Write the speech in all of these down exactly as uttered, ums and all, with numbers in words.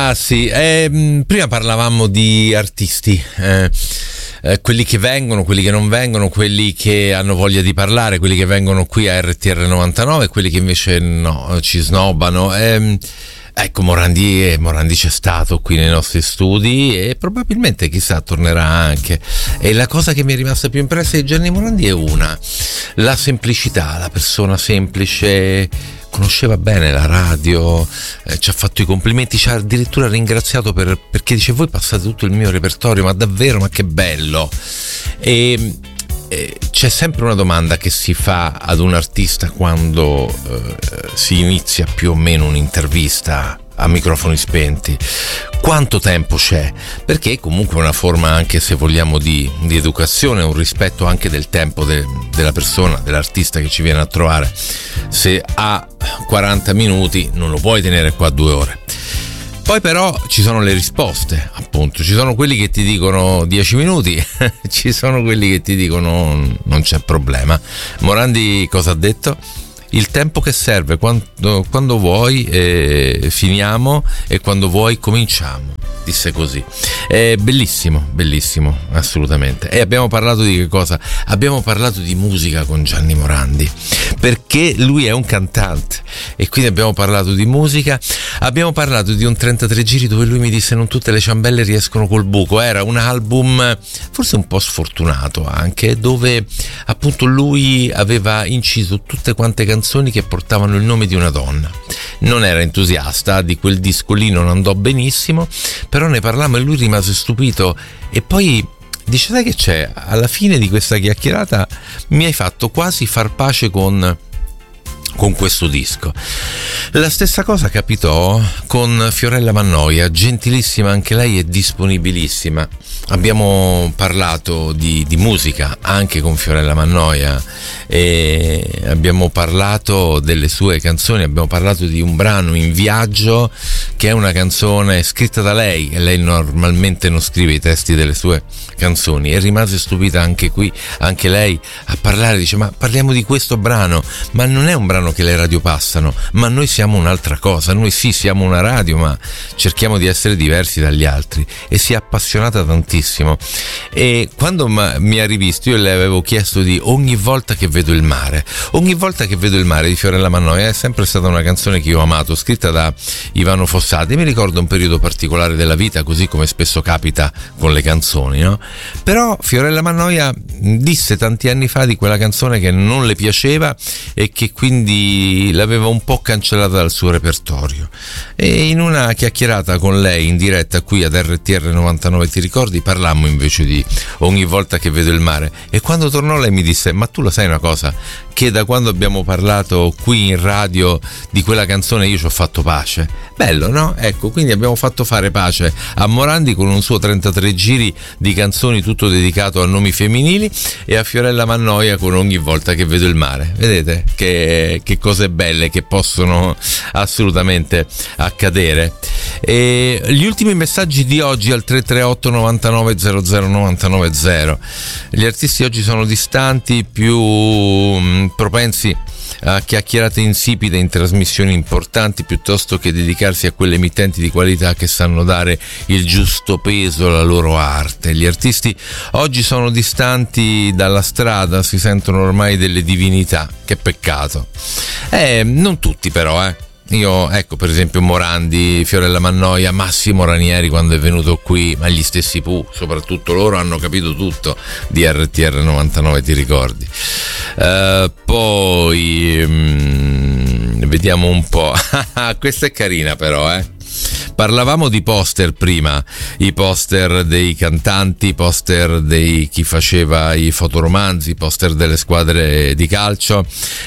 Ah sì, eh, prima parlavamo di artisti, eh, eh, quelli che vengono, quelli che non vengono, quelli che hanno voglia di parlare, quelli che vengono qui a R T R novantanove, quelli che invece no, ci snobbano. Eh, ecco, Morandi, Morandi c'è stato qui nei nostri studi e probabilmente chissà tornerà anche. E la cosa che mi è rimasta più impressa di Gianni Morandi è una, la semplicità, la persona semplice. Conosceva bene la radio, eh, ci ha fatto i complimenti, ci ha addirittura ringraziato per, perché dice: voi passate tutto il mio repertorio, ma davvero, ma che bello. E eh, c'è sempre una domanda che si fa ad un artista quando eh, si inizia più o meno un'intervista a microfoni spenti: quanto tempo c'è? Perché comunque è una forma, anche se vogliamo, di, di educazione, un rispetto anche del tempo de, della persona, dell'artista che ci viene a trovare. Se ha quaranta minuti non lo puoi tenere qua due ore. Poi però ci sono le risposte, appunto, ci sono quelli che ti dicono dieci minuti, ci sono quelli che ti dicono non c'è problema. Morandi cosa ha detto? Il tempo che serve, quando, quando vuoi eh, finiamo e quando vuoi cominciamo, disse così. È bellissimo, bellissimo, assolutamente. E abbiamo parlato di che cosa? Abbiamo parlato di musica con Gianni Morandi, perché lui è un cantante e quindi abbiamo parlato di musica. Abbiamo parlato di un trentatré giri dove lui mi disse: non tutte le ciambelle riescono col buco. Era un album forse un po' sfortunato anche, dove appunto lui aveva inciso tutte quante canzoni che portavano il nome di una donna. Non era entusiasta di quel disco lì, non andò benissimo, però ne parlammo e lui rimase stupito. E poi dice: sai che c'è? Alla fine di questa chiacchierata mi hai fatto quasi far pace con con questo disco. La stessa cosa capitò con Fiorella Mannoia, gentilissima anche lei e disponibilissima. Abbiamo parlato di, di musica anche con Fiorella Mannoia e abbiamo parlato delle sue canzoni, abbiamo parlato di un brano, In Viaggio, che è una canzone scritta da lei e lei normalmente non scrive i testi delle sue canzoni, e rimase stupita anche qui, anche lei a parlare, dice: ma parliamo di questo brano, ma non è un brano che le radio passano, ma noi siamo un'altra cosa, noi sì siamo una radio ma cerchiamo di essere diversi dagli altri. E si è appassionata tantissimo, e quando mi ha rivisto io le avevo chiesto di Ogni volta che vedo il mare. Ogni volta che vedo il mare di Fiorella Mannoia è sempre stata una canzone che io ho amato, scritta da Ivano Fossati. Mi ricordo un periodo particolare della vita, così come spesso capita con le canzoni, no? Però Fiorella Mannoia disse tanti anni fa di quella canzone che non le piaceva e che quindi l'aveva un po' cancellata dal suo repertorio. E in una chiacchierata con lei in diretta qui ad R T R novantanove, ti ricordi, parlammo invece di Ogni volta che vedo il mare, e quando tornò lei mi disse: ma tu lo sai una cosa, che da quando abbiamo parlato qui in radio di quella canzone io ci ho fatto pace. Bello, no? Ecco, quindi abbiamo fatto fare pace a Morandi con un suo trentatré giri di canzoni tutto dedicato a nomi femminili, e a Fiorella Mannoia con Ogni volta che vedo il mare. Vedete che, che cose belle che possono assolutamente accadere. E gli ultimi messaggi di oggi al tre tre otto novantanove zero zero novantanove zero. Gli artisti oggi sono distanti, più mh, propensi a chiacchierate insipide in trasmissioni importanti piuttosto che dedicarsi a quelle emittenti di qualità che sanno dare il giusto peso alla loro arte. Gli artisti oggi sono distanti dalla strada, si sentono ormai delle divinità. Che peccato. Eh, non tutti però, eh. Io, ecco, per esempio Morandi, Fiorella Mannoia, Massimo Ranieri quando è venuto qui, ma gli stessi Pooh, soprattutto loro hanno capito tutto di R T R novantanove, ti ricordi? Uh, poi mm, vediamo un po'. Questa è carina però, eh. Parlavamo di poster prima, i poster dei cantanti, i poster di chi faceva i fotoromanzi, i poster delle squadre di calcio,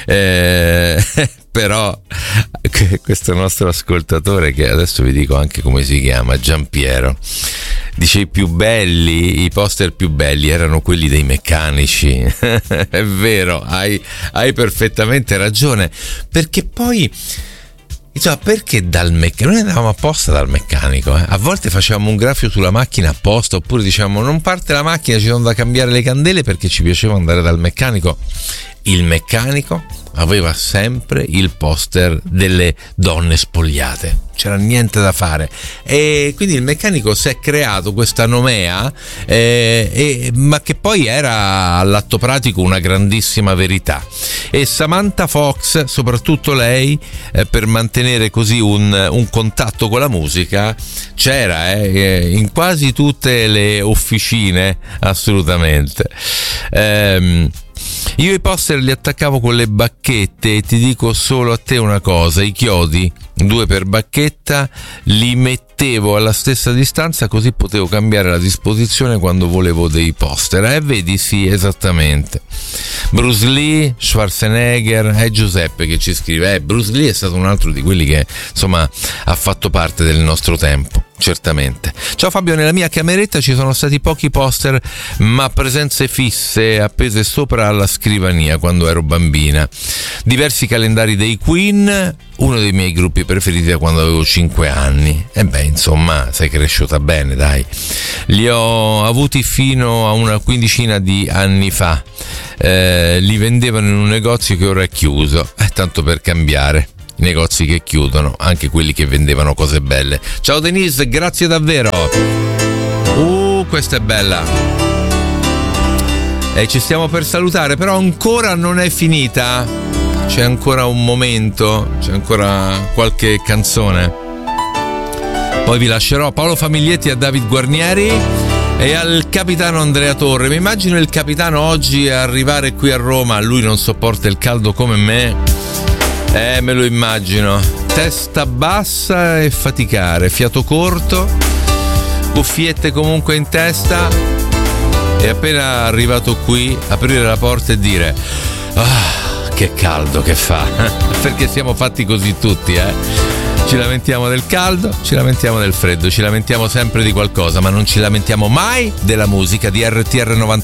eh, però questo nostro ascoltatore, che adesso vi dico anche come si chiama, Giampiero, dice: i più belli, i poster più belli erano quelli dei meccanici. È vero, hai, hai perfettamente ragione, perché poi insomma, perché dal meccanico? Noi andavamo apposta dal meccanico, eh? A volte facevamo un graffio sulla macchina apposta, oppure diciamo: non parte la macchina, ci sono da cambiare le candele, perché ci piaceva andare dal meccanico. il meccanico aveva sempre il poster delle donne spogliate, c'era niente da fare, e quindi il meccanico si è creato questa nomea, eh, eh, ma che poi era all'atto pratico una grandissima verità. E Samantha Fox, soprattutto lei, eh, per mantenere così un, un contatto con la musica, c'era eh, in quasi tutte le officine, assolutamente. Ehm, Io i poster li attaccavo con le bacchette e ti dico solo a te una cosa: i chiodi, due per bacchetta, li mettevo alla stessa distanza, così potevo cambiare la disposizione quando volevo dei poster. E eh, vedi, sì, esattamente. Bruce Lee, Schwarzenegger, è Giuseppe che ci scrive. Eh, Bruce Lee è stato un altro di quelli che, insomma, ha fatto parte del nostro tempo. Certamente. Ciao Fabio, nella mia cameretta ci sono stati pochi poster, ma presenze fisse appese sopra alla scrivania quando ero bambina. Diversi calendari dei Queen, uno dei miei gruppi preferiti da quando avevo cinque anni. E beh, insomma, sei cresciuta bene, dai. Li ho avuti fino a una quindicina di anni fa. Eh, li vendevano in un negozio che ora è chiuso, eh, tanto per cambiare. I negozi che chiudono, anche quelli che vendevano cose belle. Ciao Denise, grazie davvero. Uh, questa è bella. E ci stiamo per salutare, però ancora non è finita. C'è ancora un momento, c'è ancora qualche canzone. Poi vi lascerò Paolo Famiglietti a David Guarnieri e al capitano Andrea Torre. Mi immagino il capitano oggi arrivare qui a Roma, lui non sopporta il caldo come me. Eh, me lo immagino. Testa bassa e faticare, fiato corto, cuffiette comunque in testa, e appena arrivato qui aprire la porta e dire: ah, che caldo che fa. Perché siamo fatti così tutti, eh? Ci lamentiamo del caldo, ci lamentiamo del freddo, ci lamentiamo sempre di qualcosa, ma non ci lamentiamo mai della musica di R T R novanta.